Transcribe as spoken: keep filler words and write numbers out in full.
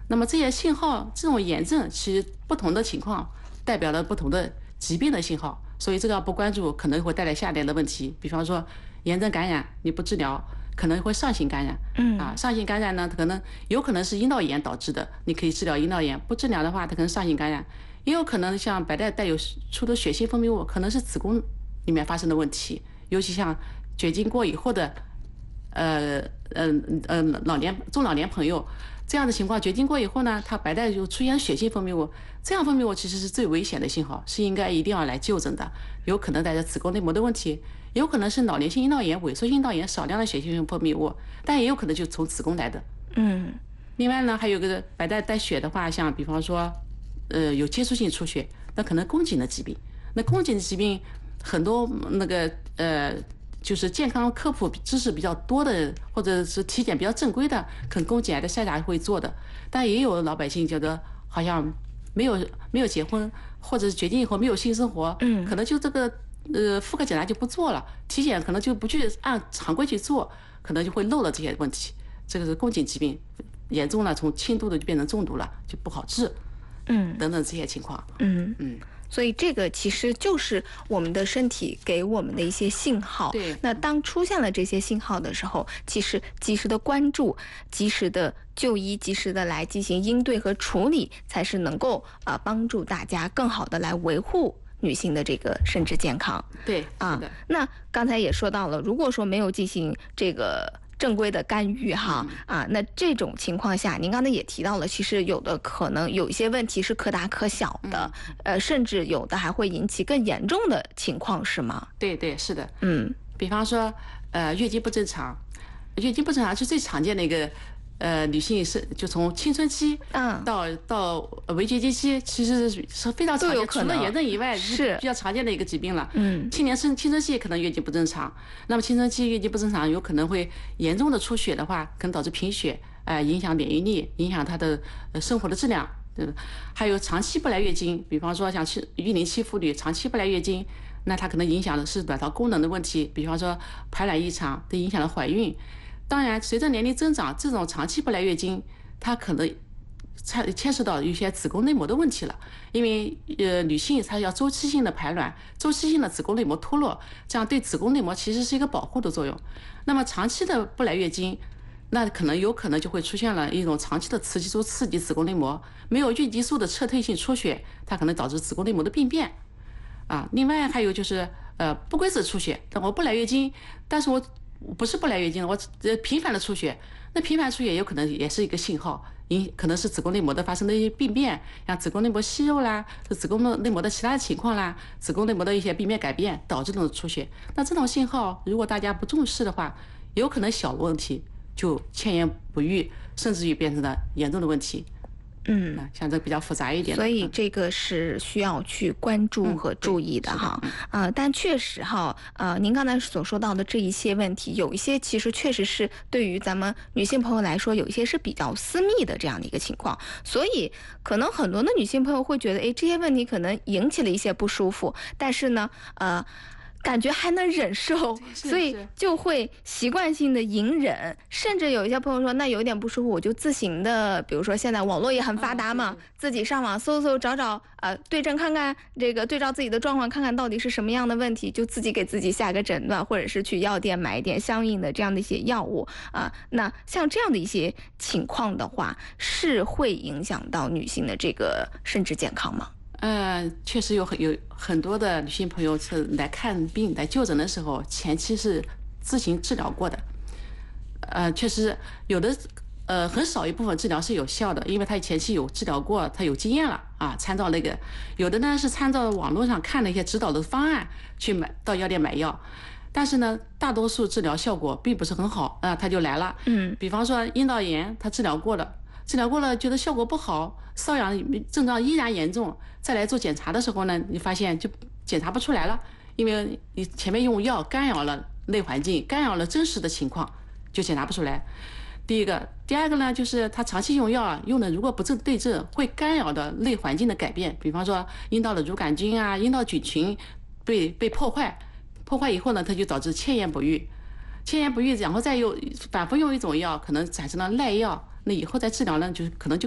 那么这些信号，这种炎症其实不同的情况代表了不同的疾病的信号，所以这个要不关注可能会带来下列的问题，比方说炎症感染你不治疗，可能会上行感染。嗯啊，上行感染呢，可能有可能是阴道炎导致的，你可以治疗阴道炎；不治疗的话，它可能上行感染，也有可能像白带带有出的血性分泌物，可能是子宫里面发生的问题，尤其像绝经过以后的，呃呃呃老年中老年朋友。这样的情况，绝经过以后呢，它白带就出现血性分泌物，这样分泌物其实是最危险的信号，是应该一定要来就诊的。有可能带着子宫内膜的问题，有可能是老年性阴道炎、萎缩性阴道炎少量的血性分泌物，但也有可能就从子宫来的。 嗯。 另外呢，还有个白带带血的话，像比方说，呃，有接触性出血，那可能宫颈的疾病。那宫颈的疾病很多那个呃。就是健康科普知识比较多的，或者是体检比较正规的，可能宫颈癌的筛查会做的。但也有老百姓觉得好像没有没有结婚，或者是绝经以后没有性生活，嗯，可能就这个呃妇科检查就不做了，体检可能就不去按常规去做，可能就会漏了这些问题。这个是宫颈疾病严重了，从轻度的就变成重度了，就不好治，嗯，等等这些情况， 嗯嗯。所以这个其实就是我们的身体给我们的一些信号。 对。 那当出现了这些信号的时候，其实及时的关注、及时的就医、及时的来进行应对和处理，才是能够啊、呃、帮助大家更好的来维护女性的这个生殖健康。 对啊。那刚才也说到了，如果说没有进行这个正规的干预哈啊，那这种情况下，您刚才也提到了，其实有的可能有一些问题是可大可小的，呃，甚至有的还会引起更严重的情况，是吗？ 对对，是的， 嗯， 比方说，呃，月经不正常，月经不正常是最常见的一个。呃，女性是就从青春期到、嗯、到围绝经期，其实是非常常见，除了炎症以外是比较常见的一个疾病了。嗯，青年生青春期可能月经不正常，那么青春期月经不正常，有可能会严重的出血的话，可能导致贫血，呃，影响免疫力，影响她的呃生活的质量。对，还有长期不来月经，比方说像育龄期妇女长期不来月经，那它可能影响的是卵巢功能的问题，比方说排卵异常，都影响了怀孕。当然，随着年龄增长，这种长期不来月经，它可能牵牵涉到一些子宫内膜的问题了。因为呃，女性她要周期性的排卵，周期性的子宫内膜脱落，这样对子宫内膜其实是一个保护的作用。那么长期的不来月经，那可能有可能就会出现了一种长期的雌激素刺激子宫内膜，没有孕激素的撤退性出血，它可能导致子宫内膜的病变。啊，另外还有就是呃不规则出血，我不来月经，但是我。不是不来月经，我呃频繁的出血，那频繁出血有可能也是一个信号，因可能是子宫内膜的发生的一些病变，像子宫内膜息肉啦，子宫内膜的其他的情况啦，子宫内膜的一些病变改变导致这种出血。那这种信号如果大家不重视的话，有可能小问题就迁延不愈，甚至于变成了严重的问题。嗯，像这比较复杂一点的， 所以这个是需要去关注和注意的哈。啊、嗯呃，但确实哈，呃，您刚才所说到的这一些问题，有一些其实确实是对于咱们女性朋友来说，有一些是比较私密的这样的一个情况，所以可能很多的女性朋友会觉得，哎，这些问题可能引起了一些不舒服，但是呢，呃。感觉还能忍受，所以就会习惯性的隐忍，甚至有一些朋友说，那有点不舒服，我就自行的，比如说现在网络也很发达嘛，自己上网搜搜找找，呃，对症看看，这个对照自己的状况，看看到底是什么样的问题，就自己给自己下个诊断，或者是去药店买一点相应的这样的一些药物啊、呃。那像这样的一些情况的话，是会影响到女性的这个生殖健康吗？ 呃，确实有很有很多的女性朋友是来看病来就诊的时候，前期是自行治疗过的。呃，确实有的，呃，很少一部分治疗是有效的，因为他前期有治疗过，他有经验了啊。参照那个，有的呢是参照网络上看了一些指导的方案去买到药店买药，但是呢，大多数治疗效果并不是很好啊，他就来了。嗯，比方说阴道炎，他治疗过了。治疗过了，觉得效果不好，瘙痒症状依然严重，再来做检查的时候呢，你发现就检查不出来了，因为你前面用药干扰了内环境，干扰了真实的情况，就检查不出来。第一个，第二个呢，就是他长期用药啊，用的如果不正对症，会干扰的内环境的改变，比方说阴道的乳杆菌啊、阴道菌群被被破坏，破坏以后呢，它就导致迁延不愈，迁延不愈，然后再用反复用一种药，可能产生了耐药。那以后再治疗呢，就是可能就